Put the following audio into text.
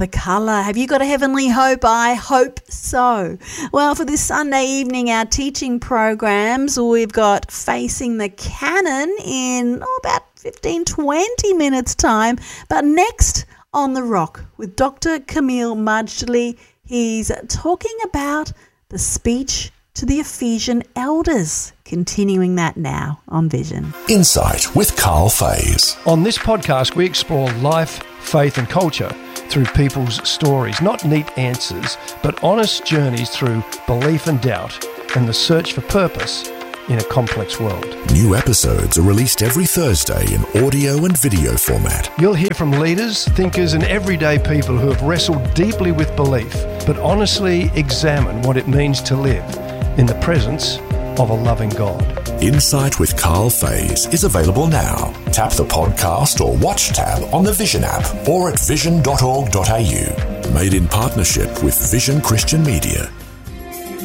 the colour. Have you got a heavenly hope? I hope so. Well, for this Sunday evening, our teaching programs, we've got Facing the Canon in about 15-20 minutes time. But next on The Rock with Dr. Camille Majdali, he's talking about the speech to the Ephesian elders. Continuing that now on Vision. Insight with Carl Fays. On this podcast, we explore life, faith and culture through people's stories. Not neat answers, but honest journeys through belief and doubt and the search for purpose in a complex world. New episodes are released every Thursday in audio and video format. You'll hear from leaders, thinkers and everyday people who have wrestled deeply with belief, but honestly examine what it means to live in the presence of a loving God. Insight with Carl Fays is available now. Tap the podcast or watch tab on the Vision app or at vision.org.au. Made in partnership with Vision Christian Media.